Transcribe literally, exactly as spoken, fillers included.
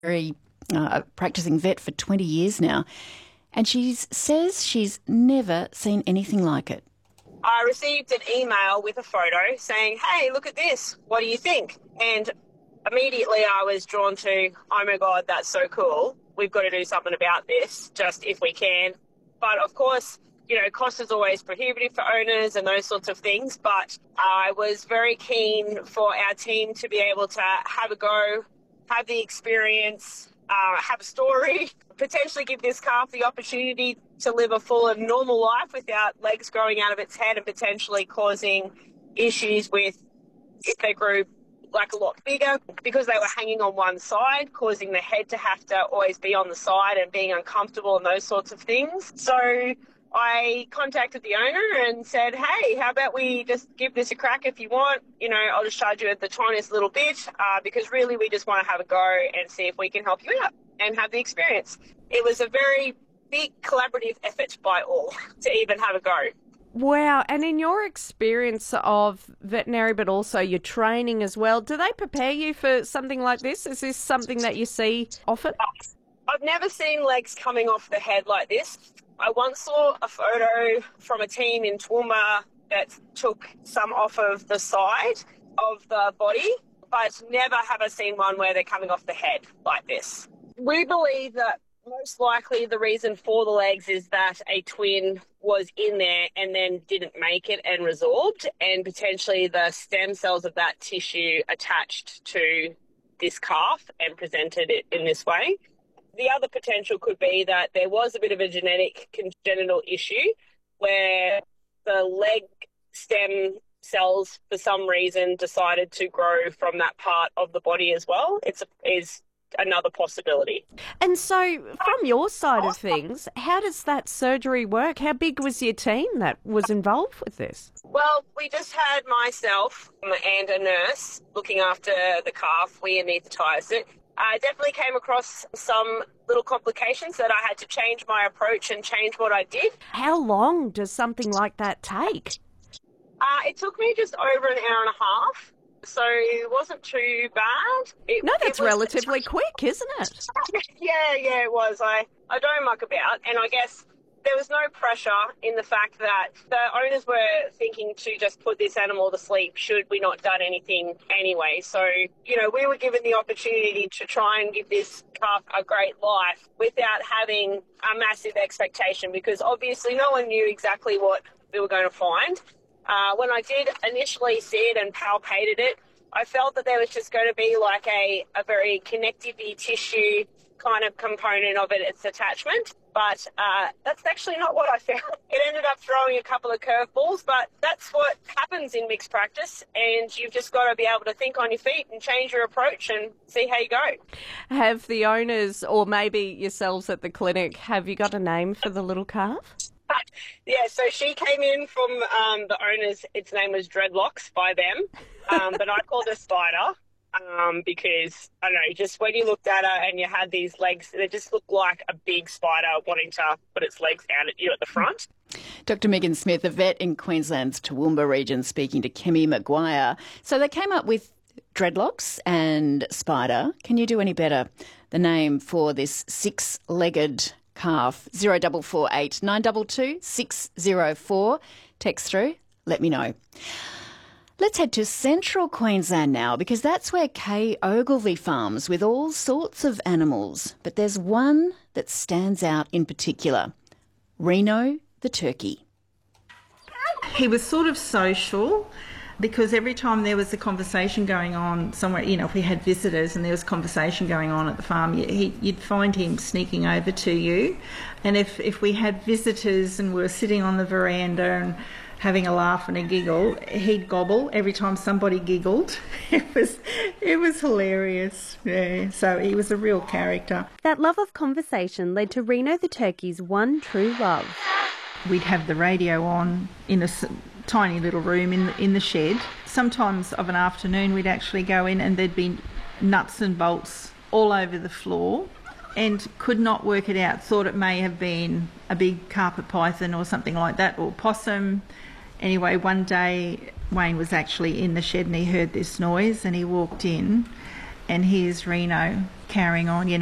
very uh, practicing vet for twenty years now, and she says she's never seen anything like it. I received an email with a photo saying, hey, look at this. What do you think? And immediately I was drawn to, oh, my God, that's so cool. We've got to do something about this, just if we can. But, of course, you know, cost is always prohibitive for owners and those sorts of things. But I was very keen for our team to be able to have a go, have the experience, uh, have a story, potentially give this calf the opportunity to live a full and normal life without legs growing out of its head and potentially causing issues with if they grew like a lot bigger because they were hanging on one side, causing the head to have to always be on the side and being uncomfortable and those sorts of things. So I contacted the owner and said, hey, how about we just give this a crack if you want? You know, I'll just charge you the tiniest little bit uh, because really we just want to have a go and see if we can help you out and have the experience. It was a very big collaborative effort by all to even have a go. Wow. And in your experience of veterinary, but also your training as well, do they prepare you for something like this? Is this something that you see often? I've never seen legs coming off the head like this. I once saw a photo from a team in Toowoomba that took some off of the side of the body, but never have I seen one where they're coming off the head like this. We believe that most likely the reason for the legs is that a twin was in there and then didn't make it and resorbed, and potentially the stem cells of that tissue attached to this calf and presented it in this way. The other potential could be that there was a bit of a genetic congenital issue where the leg stem cells for some reason decided to grow from that part of the body as well. It's a, is another possibility. And so from your side of things, how does that surgery work? How big was your team that was involved with this? Well, we just had myself and a nurse looking after the calf. We anaesthetised it. I definitely came across some little complications that I had to change my approach and change what I did. How long does something like that take? Uh, it took me just over an hour and a half. So it wasn't too bad. It, no, that's it was, relatively quick, isn't it? yeah, yeah, it was. I, I don't muck about. And I guess there was no pressure in the fact that the owners were thinking to just put this animal to sleep should we not done anything anyway. So, you know, we were given the opportunity to try and give this calf a great life without having a massive expectation because obviously no one knew exactly what we were going to find. Uh, when I did initially see it and palpated it, I felt that there was just going to be like a, a very connective-y tissue kind of component of it, its attachment. But uh, that's actually not what I found. It ended up throwing a couple of curveballs, but that's what happens in mixed practice, and you've just got to be able to think on your feet and change your approach and see how you go. Have the owners, or maybe yourselves at the clinic, have you got a name for the little calf? Yeah, so she came in from um, the owners. Its name was Dreadlocks by them, um, but I called her Spider um, because, I don't know, just when you looked at her and you had these legs, they just looked like a big spider wanting to put its legs out at you at the front. Doctor Megan Smith, a vet in Queensland's Toowoomba region, speaking to Kemi Maguire. So they came up with Dreadlocks and Spider. Can you do any better? The name for this six-legged calf. Zero double four eight nine double two six zero four. Text through. Let me know. Let's head to central Queensland now because that's where Kay Ogilvie farms with all sorts of animals. But there's one that stands out in particular. Reno the turkey. He was sort of social because every time there was a conversation going on somewhere, you know, if we had visitors and there was conversation going on at the farm, he, you'd find him sneaking over to you. And if, if we had visitors and we were sitting on the veranda and having a laugh and a giggle, he'd gobble every time somebody giggled. It was it was hilarious. Yeah, so he was a real character. That love of conversation led to Reno the turkey's one true love. We'd have the radio on in a tiny little room in the, in the shed. Sometimes of an afternoon we'd actually go in and there'd be nuts and bolts all over the floor and could not work it out. Thought it may have been a big carpet python or something like that, or possum. Anyway, one day Wayne was actually in the shed and he heard this noise and he walked in and here's Reno carrying on, you know.